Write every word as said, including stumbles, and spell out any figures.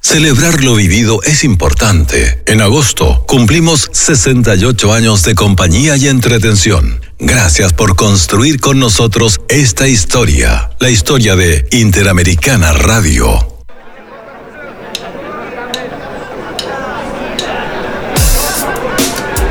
Celebrar lo vivido es importante. En agosto cumplimos sesenta y ocho años de compañía y entretención. Gracias por construir con nosotros esta historia, la historia de Interamericana Radio.